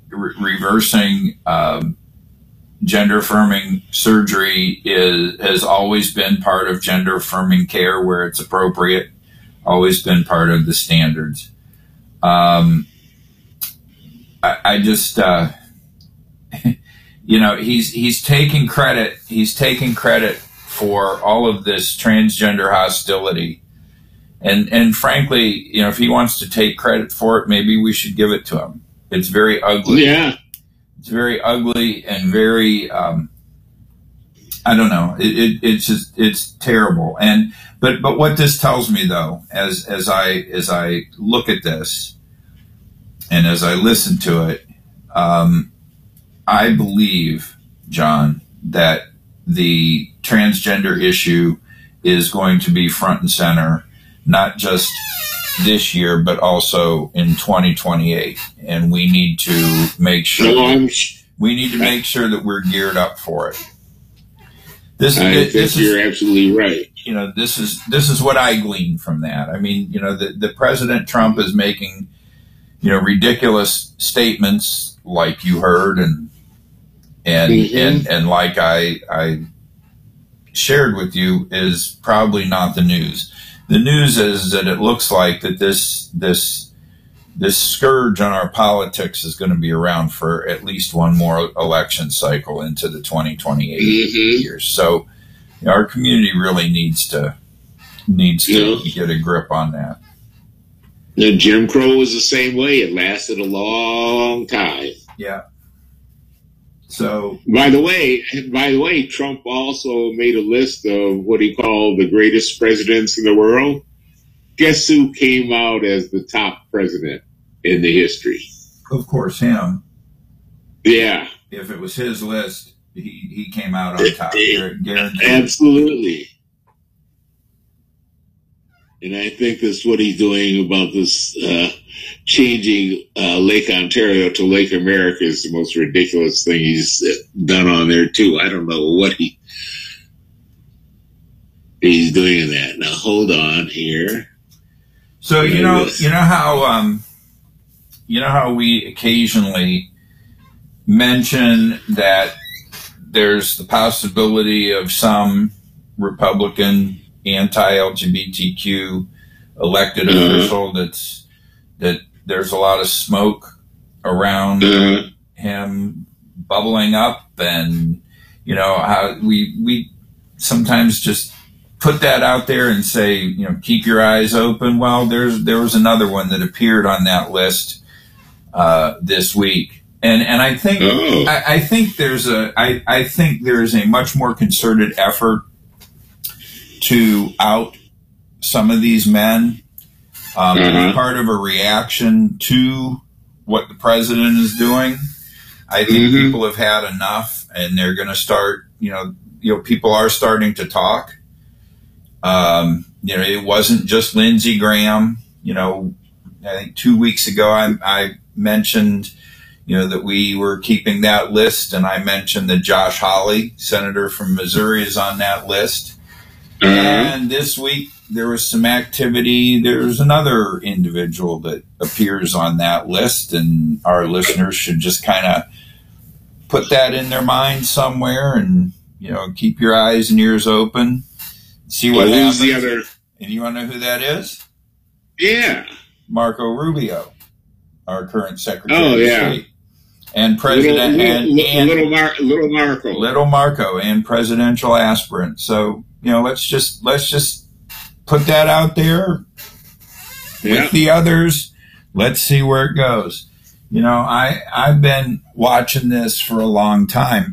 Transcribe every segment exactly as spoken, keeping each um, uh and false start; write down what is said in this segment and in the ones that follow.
re reversing um, gender affirming surgery is has always been part of gender affirming care where it's appropriate, always been part of the standards. Um, I, I just, uh, you know, he's he's taking credit. He's taking credit for all of this transgender hostility, and and frankly, you know, if he wants to take credit for it, maybe we should give it to him. It's very ugly. Yeah. It's very ugly and very, um, I don't know. It, it, it's just, it's terrible. And, but, but what this tells me though, as, as I, as I look at this and as I listen to it, um, I believe, John, that the transgender issue is going to be front and center, not just this year, but also in twenty twenty-eight. And we need to make sure, we need to make sure that we're geared up for it. This, I this think is, you're absolutely right. You know, this is, this is what I glean from that. I mean, you know, the, the President Trump is making, you know, ridiculous statements like you heard and, and, mm-hmm. and, and like I, I shared with you is probably not the news. The news is that it looks like that this this this scourge on our politics is going to be around for at least one more election cycle into the twenty twenty-eight mm-hmm. years. So you know, our community really needs to needs to yeah. get a grip on that. The Jim Crow was the same way. It lasted a long time. Yeah. So, by the way, by the way, Trump also made a list of what he called the greatest presidents in the world. Guess who came out as the top president in the history? Of course, him. Yeah. If it was his list, he, he came out on top. Guaranteed. Absolutely. And I think that's what he's doing about this uh, changing uh, Lake Ontario to Lake America is the most ridiculous thing he's done on there too. I don't know what he he's doing in that. Now hold on here. So you know, you know how um, you know how we occasionally mention that there's the possibility of some Republican anti-L G B T Q elected uh-huh. official that's that there's a lot of smoke around uh-huh. him bubbling up, and you know how we we sometimes just put that out there and say, you know, keep your eyes open. Well, there's there was another one that appeared on that list uh, this week, and and I think oh. I, I think there's a I I think there's a much more concerted effort to out some of these men, um, uh-huh. to be part of a reaction to what the president is doing. I think mm-hmm. people have had enough, and they're going to start. You know, you know, people are starting to talk. Um, you know, it wasn't just Lindsey Graham. You know, I think two weeks ago I, I mentioned, you know, that we were keeping that list, and I mentioned that Josh Hawley, senator from Missouri, is on that list. Uh-huh. And this week there was some activity. There's another individual that appears on that list, and our listeners should just kind of put that in their mind somewhere, and you know, keep your eyes and ears open, see what well, happens. The other? And you want to know who that is? Yeah, Marco Rubio, our current Secretary oh, of yeah. State. And President little, and, little, and little, Mar little Marco, little Marco, and presidential aspirant. So you know, let's just let's just put that out there yeah. with the others. Let's see where it goes. You know, I I've been watching this for a long time,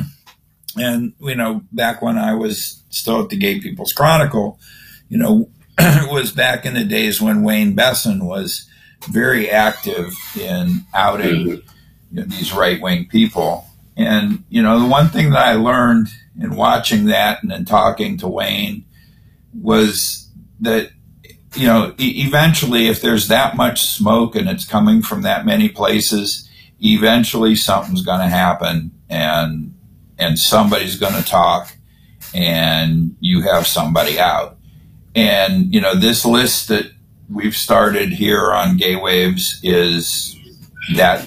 and you know, back when I was still at the Gay People's Chronicle, you know, it was back in the days when Wayne Besson was very active in outing. Mm-hmm. You know, these right-wing people. And, you know, the one thing that I learned in watching that and then talking to Wayne was that, you know, e eventually if there's that much smoke and it's coming from that many places, eventually something's going to happen, and, and somebody's going to talk, and you have somebody out. And, you know, this list that we've started here on Gay Waves is that